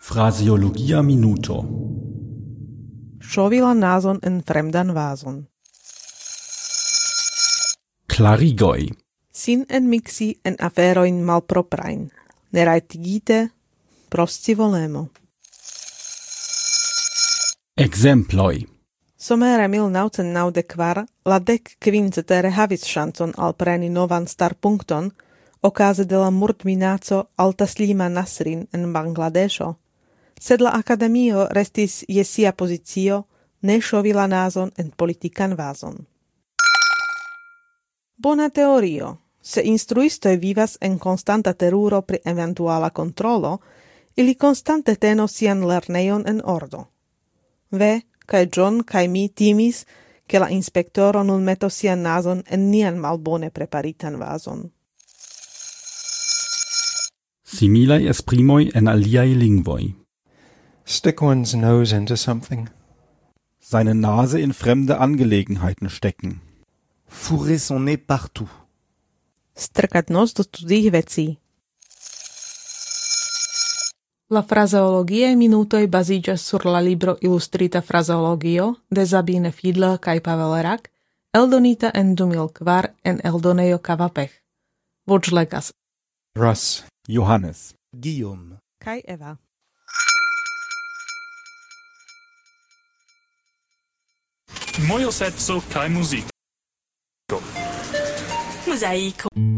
Phraseologia minuto. Ŝovila nazon en fremdan vazon. Klarigoj. Sin enmiksi en aferojn malproprajn. Nerajtigite pro scivolemo. Ekzemploj. Somere 1994 la dek kvin cetere havis ŝancon alpreni novan starpunkton okaze de la murdminaco al Taslima Nasrin en Bangladeŝo, sed la akademio restis je sia pozicio, ne ŝovi la nazon en politikan vazon. Bona teorio. Se instruistoj vivas en konstanta teruro pri eventuala kontrolo, ili konstante tenos sian lernejon en ordo. Ve, kaj John kaj mi timis, ke la inspektoro nun metos sian nazon en nian malbone preparitan vazon. Similaj esprimoj en aliaj lingvoj. Stick one's nose into something. Seine Nase in fremde Angelegenheiten stecken. Fourrer son nez partout. Strkať nos do cudzích vecí. La frazeologie minutoj baziĝas sur la libro Ilustrita frazeologio de Sabine Fiedler kaj Pavel Rak, eldonita en 2004 en eldonejo Kavapech. Voĉlegas Russ. Johannes. Guillaume. kaj Eva. Mojo sezzo kaj muziko. Mosaico.